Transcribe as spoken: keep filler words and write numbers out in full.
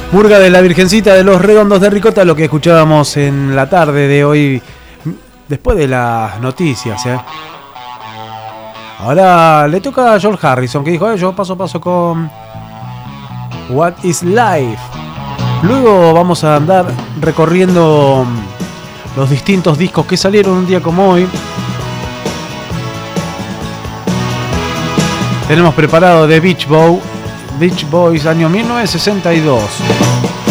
Murga de la Virgencita de los Redondos de Ricota, lo que escuchábamos en la tarde de hoy, después de las noticias, ¿eh? Ahora le toca a George Harrison, que dijo, eh, yo paso a paso con What is Life. Luego vamos a andar recorriendo los distintos discos que salieron un día como hoy. Tenemos preparado The Beach Boys, Beach Boys, año mil novecientos sesenta y dos.